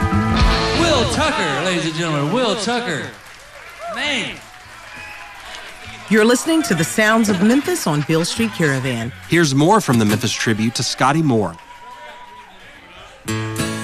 Will Tucker, ladies and gentlemen, Will Tucker. Man. You're listening to the sounds of Memphis on Beale Street Caravan. Here's more from the Memphis Tribute to Scotty Moore.